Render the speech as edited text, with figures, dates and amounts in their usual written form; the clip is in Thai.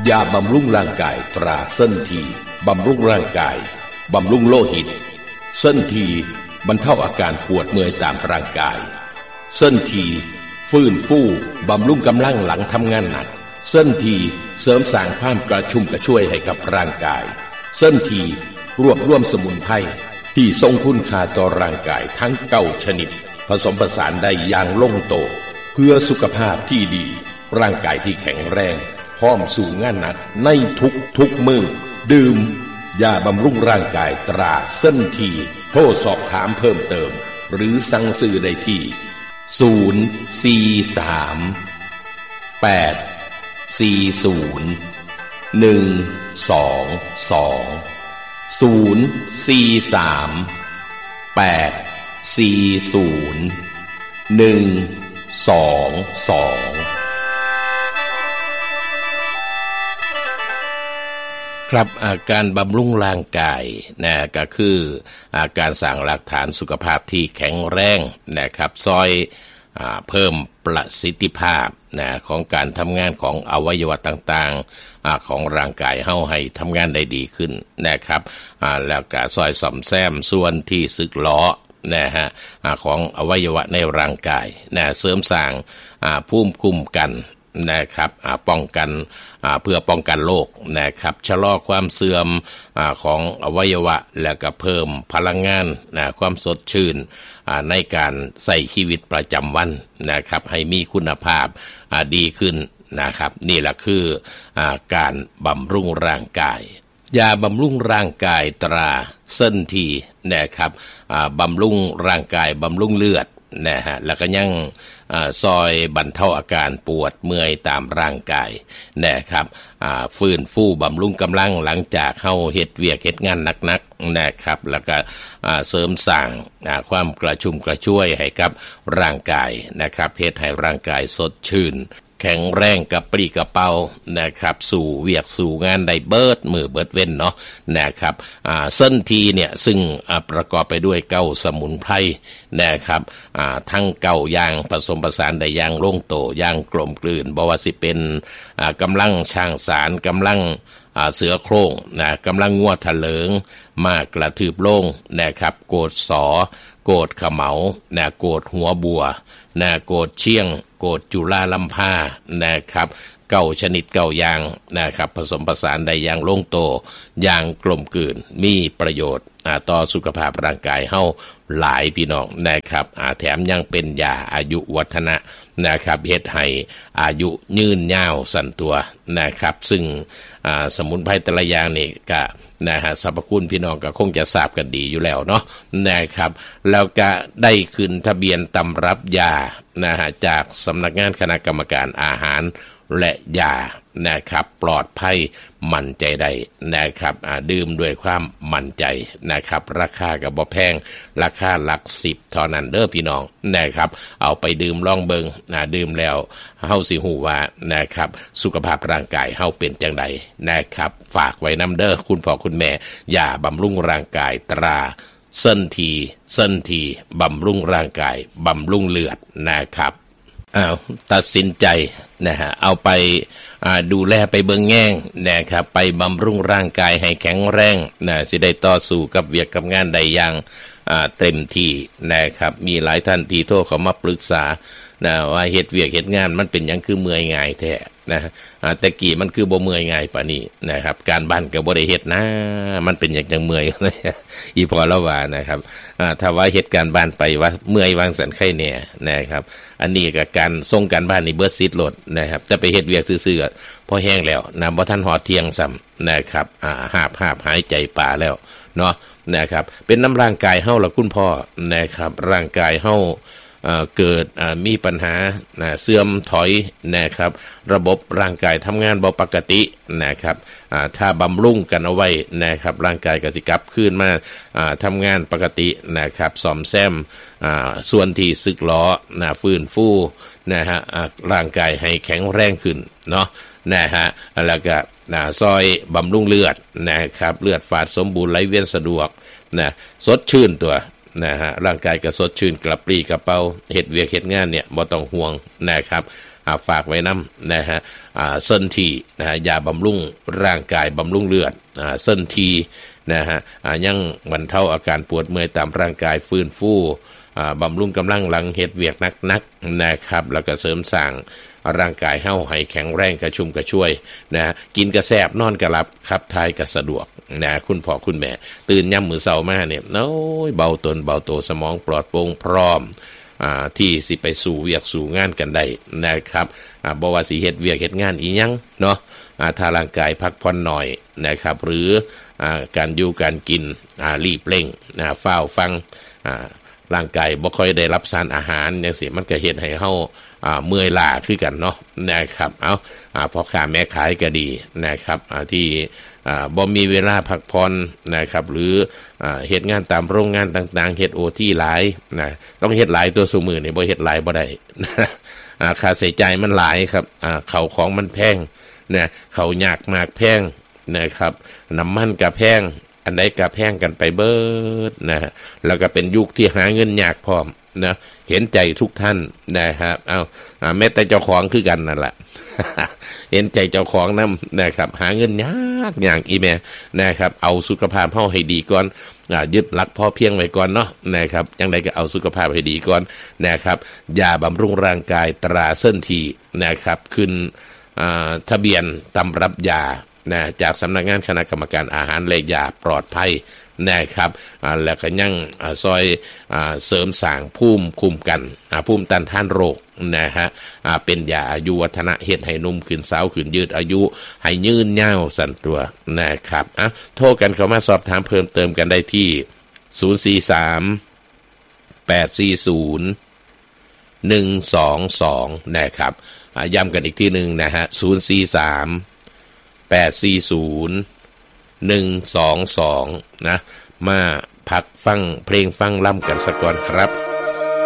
ยาบำรุงร่างกายตราเส้นทีบำรุงร่างกายบำรุงโลหิตเส้นทีบรรเทาอาการปวดเมื่อยตามร่างกายเส้นทีฟื้นฟูบำรุงกำลังหลังทำงานหนักเส้นทีเสริมสร้างความกระชุ่มกระชวยให้กับร่างกายเส้นทีรวบรวมสมุนไพรที่ทรงคุณค่าต่อร่างกายทั้ง9ชนิดผสมผสานได้อย่างลงตัวเพื่อสุขภาพที่ดีร่างกายที่แข็งแรงพร้อมสู่งานหนักในทุกมื้อดื่มยาบำรุงร่างกายตราเส้นทีโทรสอบถามเพิ่มเติมหรือสั่งซื้อได้ที่043 840 122 ครับอาการบำรุงร่างกายนะก็คืออาการสร้างหลักฐานสุขภาพที่แข็งแรงนะครับซอยเพิ่มประสิทธิภาพนะของการทำงานของอวัยวะต่างๆของร่างกายเฮาให้ทำงานได้ดีขึ้นนะครับแล้วก็ซอยซ่อมแซมส่วนที่สึกหรอนะฮะของอวัยวะในร่างกายนะเสริมสร้างภูมิคุ้มกันนะครับป้องกันเพื่อป้องกันโรคนะครับชะลอความเสื่อมของอวัยวะแล้วก็เพิ่มพลังงานความสดชื่นในการใช้ชีวิตประจำวันนะครับให้มีคุณภาพดีขึ้นนะครับนี่แหละคือการบำรุงร่างกายยาบำรุงร่างกายตราเส้นทีนะครับบำรุงร่างกายบำรุงเลือดนะฮะแล้วก็ยังซอยบรรเทาอาการปวดเมื่อยตามร่างกายนะครับฟื้นฟูบำรุงกำลังหลังจากเฮาเฮ็ดเวียกเฮ็ดงานหนักๆนะครับแล้วก็เสริมสร้างความกระชุ่มกระชวยให้กับร่างกายนะครับเฮ็ดให้ร่างกายสดชื่นแข็งแรงกับปรี้กระเป๋านะครับสู่เวียกสู่งานได้เบิดมือเบิดเว้นเนาะนะครับเส้นทีเนี่ยซึ่งประกอบไปด้วย9สมุนไพรนะครับทั้ง9อย่างผสมผสานได้อย่างลงตัวอย่างกลมกลืนบ่ว่าสิเป็นกำลังช่างสารกำลังเสือโคร่งนะกำลังงัวทะเลิงมากกระทืบโล่งนะครับโกดสอโกดขเหมานะโกดหัวบัวนะโกดเชียงโกดจุฬาลัมพานะครับ9ชนิด9อย่างนะครับผสมผสานได้อย่างลงตัวอย่างกลมกลืนมีประโยชน์ต่อสุขภาพร่างกายเฮาหลายพี่น้องนะครับแถมยังเป็นยาอายุวัฒนะนะครับเฮ็ดให้อายุยืนยาวสั่นตัวนะครับซึ่งสมุนไพรแต่ละอย่างนี่ก็นะฮะสรรพคุณพี่น้องก็คงจะทราบกันดีอยู่แล้วเนาะนะครับแล้วก็ได้ขึ้นทะเบียนตำรับยานะฮะจากสำนักงานคณะกรรมการอาหารและยานะครับปลอดภัยมั่นใจได้นะครับดื่มด้วยความมั่นใจนะครับราคาก็บ่แพงราคาหลัก10เท่านั้นเด้อพี่น้องนะครับเอาไปดื่มลองเบิ่งดื่มแล้วเฮาสิฮู้ว่านะครับสุขภาพร่างกายเฮาเป็นจังไดนะครับฝากไว้นำเด้อคุณพ่อคุณแม่ยาบำรุงร่างกายตราเส้นทีบำรุงร่างกายบำรุงเลือดนะครับตัดสินใจนะฮะเอาไปดูแลไปเบิ่งแง่งนะครับไปบำรุงร่างกายให้แข็งแรงนะสิได้ต่อสู้กับเวียกกับงานใดอย่างเต็มที่นะครับมีหลายท่านที่โทรเข้ามาปรึกษานะว่าเฮ็ดเวียกเฮ็ดงานมันเป็นหยังคือเมื่อยง่ายแท้นะแต่กี้มันคือบ่เมื่อยง่ายปานนี้นะครับการบ้านก็บ่ได้เฮ็ดนะมันเป็นหยังจังเมื่อยอีพอแล้วว่านะครับถ้าว่าเฮ็ดการบ้านไปว่าเมื่อยวางสันไข้แน่นะครับอันนี้ก็การส่งการบ้านนี่เบิดซิดโหลดนะครับจะไปเฮ็ดเวียกซื่อๆพอแห้งแล้วนะบ่ทันหอดเที่ยงซ้ำนะครับหาบหายใจป่าแล้วเนาะนะครับเป็นน้ำร่างกายเฮาล่ะคุณพ่อนะครับร่างกายเฮาเกิดมีปัญหาเสื่อมถอยนะครับระบบร่างกายทำงานบ่ปกตินะครับถ้าบำรุงกันเอาไว้นะครับร่างกายก็สิกลับคืนมาทำงานปกตินะครับซ่อมแซมส่วนที่สึกหรอฟื้นฟูนะฮะร่างกายให้แข็งแรงขึ้นเนาะนะฮะแล้วก็ซอยบำรุงเลือดนะครับเลือดฝาดสมบูรณ์ไหลเวียนสะดวกนะสดชื่นตัวนะฮะร่างกายก็สดชื่นกระปรี้กระเป๋าเฮ็ดเวียกเฮ็ดงานเนี่ยบ่ต้องห่วงนะครับฝากไว้น้ำนะฮะเส้นทีนะฮะยาบำรุงร่างกายบำรุงเลือดเส้นทีนะฮะยังบรรเทาอาการปวดเมื่อยตามร่างกายฟื้นฟูบำรุงกำลังหลังเฮ็ดเวียกนักนะครับแล้วก็เสริมสร้างร่างกายเฮาให้แข็งแรงกระชุ่มกระชวยนะกินกระแซบนอนกระหลับขับถ่ายกระสะดวกนะคุณพ่อคุณแม่ตื่นย่ำมื้อเช้ามาเนี่ยโอ้ยเบาตนเบาโตสมองปลอดโปร่งพร้อมที่สิไปสู่เวียกสู่งานกันได้นะครับบ่ว่าสิเฮ็ดเวียกเฮ็ดงานอีหยังเนาะถ้าร่างกายพักผ่อนหน่อยนะครับหรือการอยู่การกินรีบเร่งเฝ้าฟังร่างกายบ่ค่อยได้รับสารอาหารจังซี่มันก็เฮ็ดให้เฮาเมื่อยล้าคือกันเนาะนะครับเอาพ่อค้าแม่ขายก็ดีนะครับที่บ่มีเวลาพักผ่อนนะครับหรือเฮ็ดงานตามโรงงานต่างๆเฮ็ด OT หลายนะต้องเฮ็ดหลายตัวซุมื้อนี่บ่เฮ็ดหลายบ่ได้ค่าใช้จ่ายมันหลายครับข้าวของมันแพงนะข้าวยากมากแพงนะครับน้ำมันก็แพงอันใดก็แพงกันไปเบิดนะแล้วก็เป็นยุคที่หาเงินยากพร้อมนะเห็นใจทุกท่านนะครับแม้แต่เจ้าของคือกันนั่นแหละ เห็นใจเจ้าของนำนะครับหาเงินยากอย่างอีแม่นะครับเอาสุขภาพเฮาให้ดีก่อนยึดหลักพอเพียงไว้ก่อนเนาะนะครับจังไดก็เอาสุขภาพให้ดีก่อนนะครับยาบำรุงร่างกายตราเส้นทีนะครับขึ้นทะเบียนตำรับยาจากสำนักงานคณะกรรมการอาหารและยาปลอดภัยนะครับแล้วก็ยังซอยเสริมสร้างภูมิคุ้มกันภูมิต้านทานโรคนะฮะเป็นยาอายุวัฒนะเฮ็ดให้นุ่มขึ้นสาวขึ้นยืดอายุให้ยืนยาวสั่นตัวนะครับโทรกันเข้ามาสอบถามเพิ่มเติมกันได้ที่043 840 122นะครับย้ำกันอีกทีนึงนะฮะ043 840 122นะมาพักฟังเพลงฟังล่ำกันสักก่อนครับ